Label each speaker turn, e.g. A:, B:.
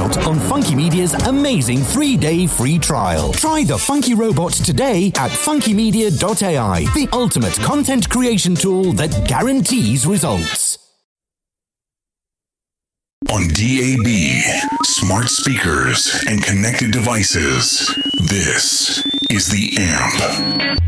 A: out on Funky Media's amazing 3-day free trial. Try the Funky Robot today at funkymedia.ai, the ultimate content creation tool that guarantees results.
B: On DAB, smart speakers, and connected devices, this is The Amp.